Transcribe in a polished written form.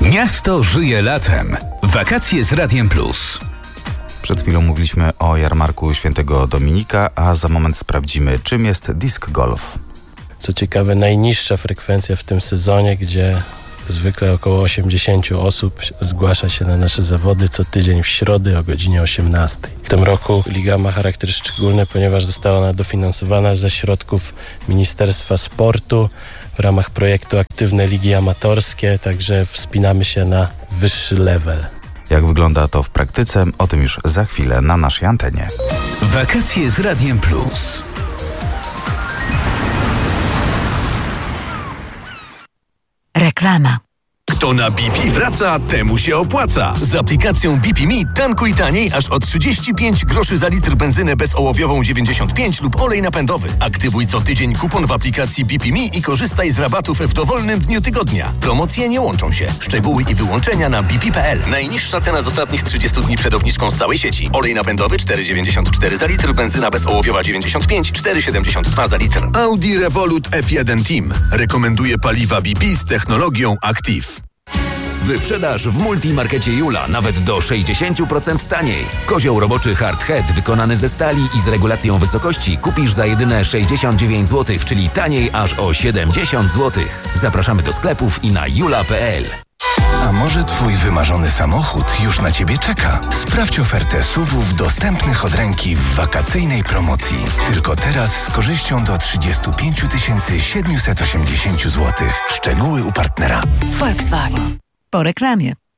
Miasto żyje latem. Wakacje z Radiem Plus. Przed chwilą mówiliśmy o jarmarku Świętego Dominika, a za moment sprawdzimy, czym jest disc golf. Co ciekawe, najniższa frekwencja w tym sezonie, gdzie zwykle około 80 osób zgłasza się na nasze zawody co tydzień w środę o godzinie 18. W tym roku liga ma charakter szczególny, ponieważ została ona dofinansowana ze środków Ministerstwa Sportu w ramach projektu Aktywne Ligi Amatorskie, także wspinamy się na wyższy level. Jak wygląda to w praktyce? O tym już za chwilę na naszej antenie. Wakacje z Radiem Plus. Reklama. Kto na BP wraca, temu się opłaca. Z aplikacją BP Me tankuj taniej aż o 35 groszy za litr benzynę bezołowiową 95 lub olej napędowy. Aktywuj co tydzień kupon w aplikacji BP Me i korzystaj z rabatów w dowolnym dniu tygodnia. Promocje nie łączą się. Szczegóły i wyłączenia na bp.pl. Najniższa cena z ostatnich 30 dni przed obniżką z całej sieci. Olej napędowy 4,94 za litr, benzyna bezołowiowa 95, 4,72 za litr. Audi Revolut F1 Team rekomenduje paliwa BP z technologią Active. Wyprzedaż w Multimarkecie Jula nawet do 60% taniej. Kozioł roboczy Hard Head wykonany ze stali i z regulacją wysokości kupisz za jedyne 69 zł, czyli taniej aż o 70 zł. Zapraszamy do sklepów i na jula.pl. A może twój wymarzony samochód już na ciebie czeka? Sprawdź ofertę SUV-ów dostępnych od ręki w wakacyjnej promocji. Tylko teraz z korzyścią do 35 780 zł. Szczegóły u partnera. Volkswagen. Po reklamie.